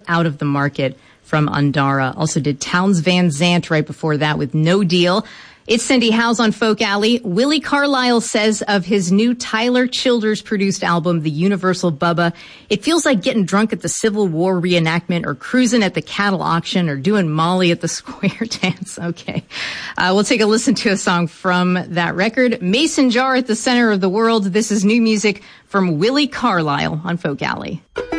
out of the market from Undara. Also did Townes Van Zandt right before that with No Deal. It's Cindy Howes on Folk Alley. Willie Carlisle says of his new Tyler Childers produced album, The Universal Bubba, it feels like getting drunk at the Civil War reenactment or cruising at the cattle auction or doing Molly at the square dance. Okay. We'll take a listen to a song from that record. Mason Jar at the Center of the World. This is new music from Willie Carlisle on Folk Alley.